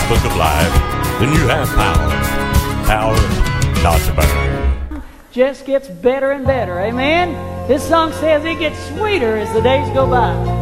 book of life, then you have power. Power not to burn. Just gets better and better. Amen? This song says it gets sweeter as the days go by.